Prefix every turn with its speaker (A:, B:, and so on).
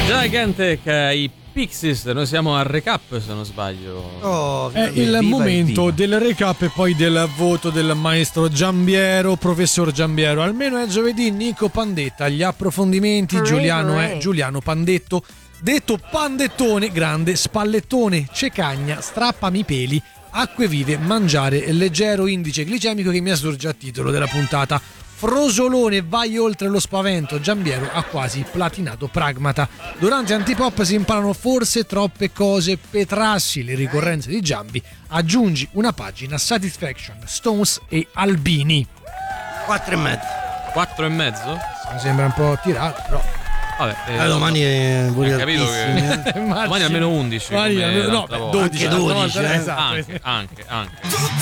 A: Gigantic, i Pixies, noi siamo al recap se non sbaglio.
B: È il momento del recap e poi del voto del maestro Giambiero, professor Giambiero. Almeno è giovedì. Nico Pandetta, gli approfondimenti. Giuliano è Giuliano Pandetto, detto Pandettone, grande spallettone, cecagna, strappami i peli, acque vive, mangiare, leggero indice glicemico, che mi assurge a titolo della puntata. Frosolone, vai oltre lo spavento. Giambiero ha quasi platinato Pragmata. Durante Antipop si imparano forse troppe cose. Petrassi, le ricorrenze di Giambi. Aggiungi una pagina. Satisfaction, Stones e Albini.
C: 4,5.
A: 4,5?
B: Mi sembra un po' tirato, però.
A: Vabbè,
C: domani è pure
A: capito che domani almeno 11.
B: Domani almeno, no, 12.
C: Anche 12,
B: esatto.
A: Anche.